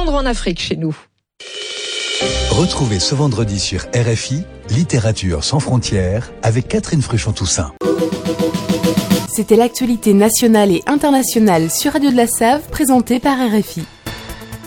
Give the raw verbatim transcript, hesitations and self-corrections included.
Londres en Afrique chez nous. Retrouvez ce vendredi sur R F I, Littérature sans frontières, avec Catherine Fruchon-Toussaint. C'était l'actualité nationale et internationale sur Radio de la Save, présentée par R F I.